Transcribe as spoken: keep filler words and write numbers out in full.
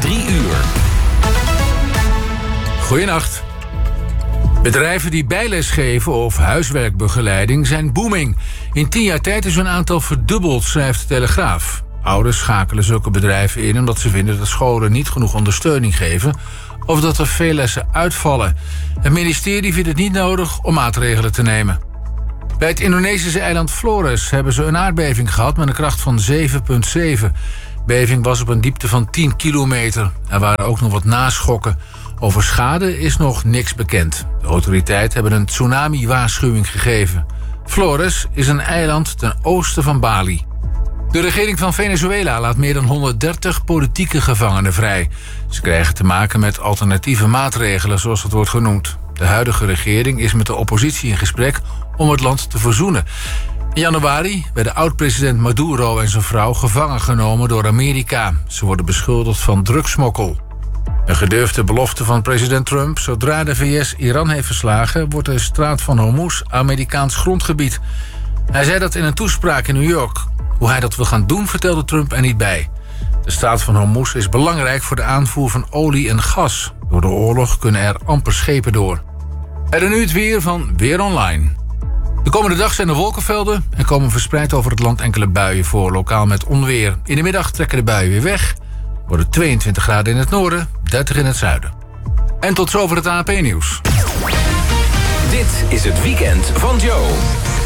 drie uur. Goedenacht. Bedrijven die bijles geven of huiswerkbegeleiding zijn booming. In tien jaar tijd is hun aantal verdubbeld, schrijft de Telegraaf. Ouders schakelen zulke bedrijven in omdat ze vinden dat scholen niet genoeg ondersteuning geven of dat er veel lessen uitvallen. Het ministerie vindt het niet nodig om maatregelen te nemen. Bij het Indonesische eiland Flores hebben ze een aardbeving gehad met een kracht van zeven komma zeven. De beving was op een diepte van tien kilometer. Er waren ook nog wat naschokken. Over schade is nog niks bekend. De autoriteiten hebben een tsunami-waarschuwing gegeven. Flores is een eiland ten oosten van Bali. De regering van Venezuela laat meer dan honderddertig politieke gevangenen vrij. Ze krijgen te maken met alternatieve maatregelen, zoals het wordt genoemd. De huidige regering is met de oppositie in gesprek om het land te verzoenen. In januari werden oud-president Maduro en zijn vrouw gevangen genomen door Amerika. Ze worden beschuldigd van drugssmokkel. Een gedurfde belofte van president Trump: zodra de V S Iran heeft verslagen, wordt de straat van Hormuz Amerikaans grondgebied. Hij zei dat in een toespraak in New York. Hoe hij dat wil gaan doen, vertelde Trump er niet bij. De straat van Hormuz is belangrijk voor de aanvoer van olie en gas. Door de oorlog kunnen er amper schepen door. En dan nu het weer van Weer Online. De komende dag zijn er wolkenvelden en komen verspreid over het land enkele buien voor, lokaal met onweer. In de middag trekken de buien weer weg. Worden tweeëntwintig graden in het noorden, dertig in het zuiden. En tot zover het A N P-nieuws. Dit is het weekend van Joe.